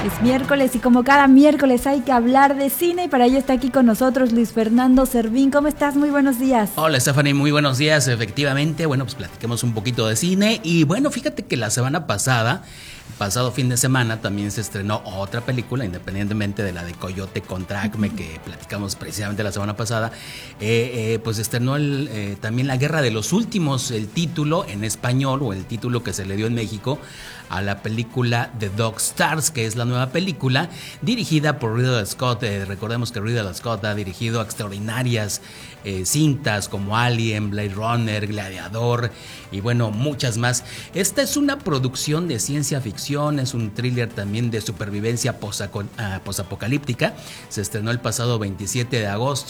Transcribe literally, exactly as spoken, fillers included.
Es miércoles y como cada miércoles hay que hablar de cine y para ello está aquí con nosotros Luis Fernando Servín. ¿Cómo estás? Muy buenos días. Hola Stephanie, muy buenos días. Efectivamente, bueno, pues platiquemos un poquito de cine y bueno, fíjate que la semana pasada, pasado fin de semana, también se estrenó otra película, independientemente de la de Coyote contra Acme que platicamos precisamente la semana pasada, eh, eh, pues estrenó el, eh, también La Guerra de los Últimos, el título en español o el título que se le dio en México a la película The Dog Stars, que es la nueva película dirigida por Ridley Scott. Eh, recordemos que Ridley Scott ha dirigido extraordinarias eh, cintas como Alien, Blade Runner, Gladiador y bueno, muchas más. Esta es una producción de ciencia ficción, es un thriller también de supervivencia posapocalíptica. Se estrenó el pasado veintisiete de agosto